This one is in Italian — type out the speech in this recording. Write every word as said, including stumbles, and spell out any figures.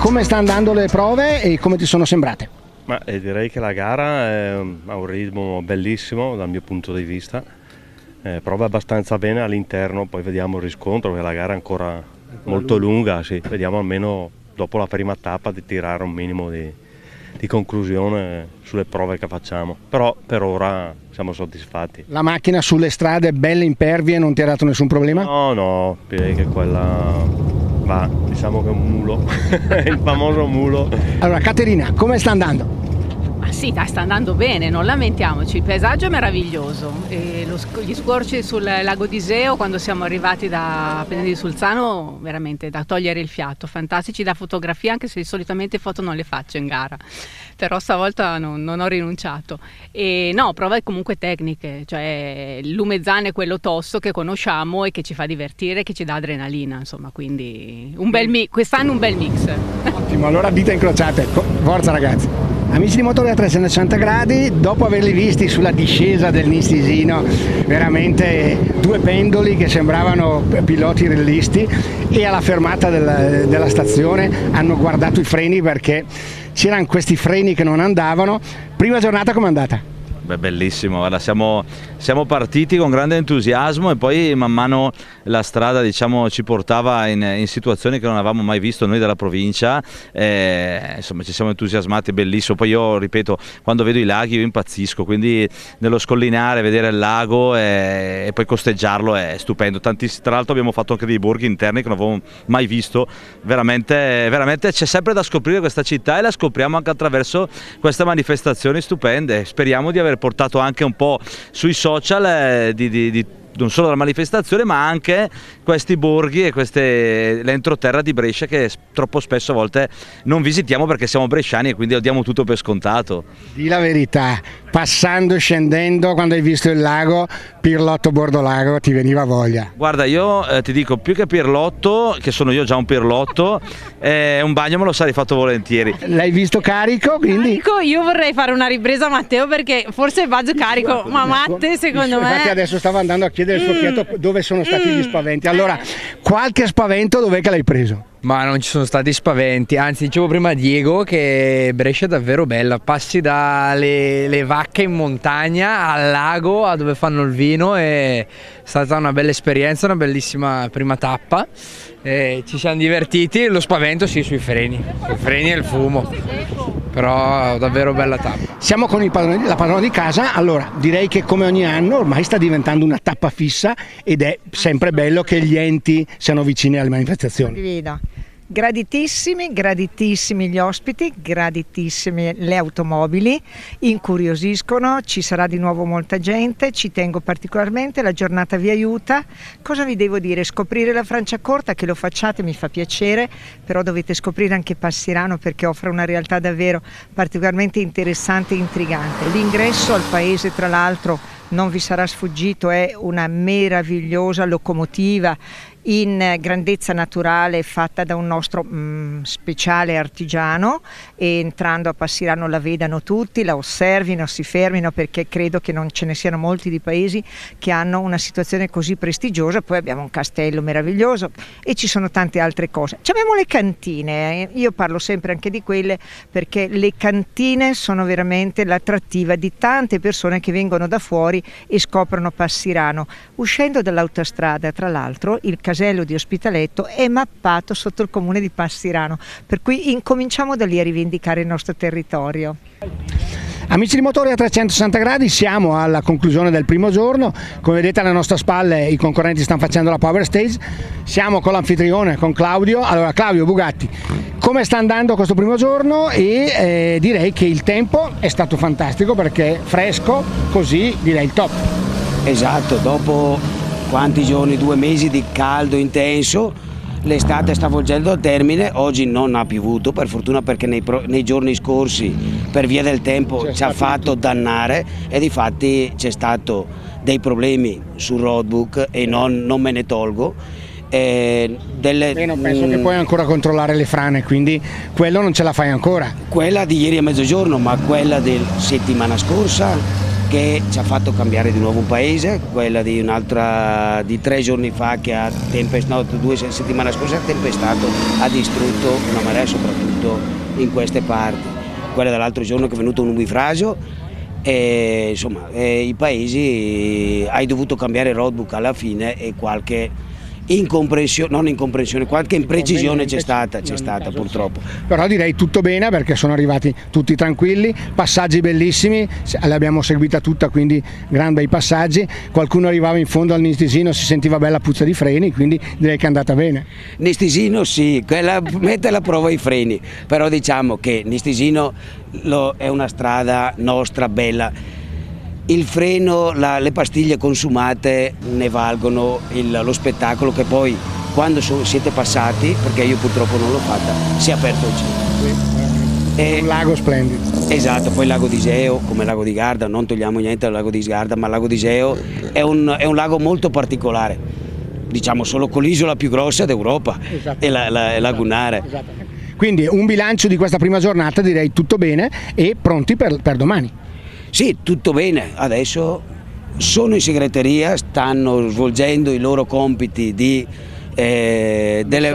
come sta andando le prove e come ti sono sembrate? Ma eh, direi che la gara è, ha un ritmo bellissimo dal mio punto di vista, eh, prova abbastanza bene all'interno, poi vediamo il riscontro, perché la gara è ancora, ancora molto lunga, lunga sì. Vediamo almeno dopo la prima tappa di tirare un minimo di, di conclusione sulle prove che facciamo, però per ora siamo soddisfatti. La macchina sulle strade belle impervie non ti ha dato nessun problema? No, no, direi che quella va, diciamo che è un mulo, il famoso mulo. Allora Caterina, come sta andando? Ma sì, dai, sta andando bene, non lamentiamoci, il paesaggio è meraviglioso, e lo, gli scorci sul lago d'Iseo quando siamo arrivati da Penede di Sulzano, veramente da togliere il fiato, fantastici da fotografia, anche se solitamente foto non le faccio in gara, però stavolta non, non ho rinunciato. E no, prove comunque tecniche, cioè il Lumezzane è quello tosto che conosciamo e che ci fa divertire, che ci dà adrenalina, insomma, quindi un bel mi- quest'anno un bel mix. Ottimo, allora dita incrociate, forza ragazzi! Amici di Motori a trecentosessanta gradi, dopo averli visti sulla discesa del Nistisino, veramente due pendoli che sembravano piloti rallisti, e alla fermata della, della stazione hanno guardato i freni perché c'erano questi freni che non andavano. Prima giornata com'è andata? Beh, bellissimo, guarda, siamo, siamo partiti con grande entusiasmo e poi man mano la strada, diciamo, ci portava in, in situazioni che non avevamo mai visto noi della provincia, e, insomma ci siamo entusiasmati, bellissimo. Poi io ripeto, quando vedo i laghi io impazzisco, quindi nello scollinare, vedere il lago e, e poi costeggiarlo è stupendo. Tantiss- tra l'altro abbiamo fatto anche dei borghi interni che non avevamo mai visto, veramente, veramente c'è sempre da scoprire questa città, e la scopriamo anche attraverso queste manifestazioni stupende. Speriamo di aver portato anche un po' sui social eh, di, di, di non solo la manifestazione, ma anche questi borghi e queste l'entroterra di Brescia che troppo spesso a volte non visitiamo perché siamo bresciani e quindi lo diamo tutto per scontato. Di la verità, passando e scendendo, quando hai visto il lago, Pirlotto Bordolago, ti veniva voglia? Guarda, io eh, ti dico, più che Pirlotto, che sono io già un Pirlotto, eh, un bagno me lo sarei fatto volentieri. L'hai visto carico, quindi? Carico, io vorrei fare una ripresa a Matteo perché forse il bagno carico, ma Matte secondo me... Infatti adesso stavo andando a chiedere il suo occhietto dove sono stati gli spaventi. Allora, qualche spavento dov'è che l'hai preso? Ma non ci sono stati spaventi, anzi dicevo prima a Diego che Brescia è davvero bella, passi dalle le vacche in montagna al lago a dove fanno il vino, è stata una bella esperienza, una bellissima prima tappa, e ci siamo divertiti. Lo spavento sì, sui freni, sui freni e il fumo, però davvero bella tappa. Siamo con il padrone, la padrona di casa, allora direi che come ogni anno ormai sta diventando una tappa fissa ed è sempre bello che gli enti siano vicini alle manifestazioni. Condivido. Graditissimi, graditissimi gli ospiti, graditissime le automobili, incuriosiscono, ci sarà di nuovo molta gente, ci tengo particolarmente, la giornata vi aiuta. Cosa vi devo dire? Scoprire la Franciacorta, che lo facciate mi fa piacere, però dovete scoprire anche Passirano perché offre una realtà davvero particolarmente interessante e intrigante. L'ingresso al paese, tra l'altro, non vi sarà sfuggito, è una meravigliosa locomotiva in grandezza naturale fatta da un nostro mh, speciale artigiano, e entrando a Passirano la vedano tutti, la osservino, si fermino, perché credo che non ce ne siano molti di paesi che hanno una situazione così prestigiosa. Poi abbiamo un castello meraviglioso e ci sono tante altre cose. Ci abbiamo le cantine, eh. Io parlo sempre anche di quelle perché le cantine sono veramente l'attrattiva di tante persone che vengono da fuori e scoprono Passirano. Uscendo dall'autostrada, tra l'altro, il casello di Ospitaletto è mappato sotto il comune di Passirano, per cui incominciamo da lì a rivendicare il nostro territorio. Amici di Motori a trecentosessanta gradi, siamo alla conclusione del primo giorno. Come vedete alle nostre spalle i concorrenti stanno facendo la Power Stage. Siamo con l'anfitrione, con Claudio. Allora Claudio Bugatti, come sta andando questo primo giorno? E eh, direi che il tempo è stato fantastico perché fresco, così direi il top. Esatto, dopo quanti giorni, due mesi di caldo intenso, l'estate sta volgendo a termine. Oggi non ha piovuto per fortuna, perché nei, pro, nei giorni scorsi per via del tempo c'è ci ha fatto dannare, e difatti c'è stato dei problemi sul roadbook e non, non me ne tolgo. Eh, delle, Beh, non penso mh, che puoi ancora controllare le frane, quindi quello non ce la fai ancora. Quella di ieri a mezzogiorno, ma quella della settimana scorsa che ci ha fatto cambiare di nuovo un paese, quella di un'altra di tre giorni fa che ha tempestato, due settimane scorse ha tempestato, ha distrutto una marea soprattutto in queste parti. Quella dell'altro giorno che è venuto un nubifragio e insomma eh, i paesi hai dovuto cambiare roadbook alla fine e qualche incomprensione, non incomprensione, qualche imprecisione c'è stata, c'è stata purtroppo. Però direi tutto bene perché sono arrivati tutti tranquilli, passaggi bellissimi, l'abbiamo seguita tutta, quindi gran bei passaggi. Qualcuno arrivava in fondo al Nistisino, si sentiva bella puzza di freni, quindi direi che è andata bene. Nistisino sì, quella mette alla prova i freni, però diciamo che Nistisino lo, è una strada nostra bella. Il freno, la, le pastiglie consumate ne valgono il, lo spettacolo che poi quando so, siete passati, perché io purtroppo non l'ho fatta, si è aperto il cielo. È un lago splendido. Esatto, poi il lago di Iseo, come il lago di Garda, non togliamo niente dal lago di Garda, ma il lago di Iseo è un, è un lago molto particolare, diciamo solo con l'isola più grossa d'Europa, è la, la, lagunare. Esatto. Quindi un bilancio di questa prima giornata, direi tutto bene e pronti per, per domani. Sì, tutto bene, adesso sono in segreteria, stanno svolgendo i loro compiti di, eh, delle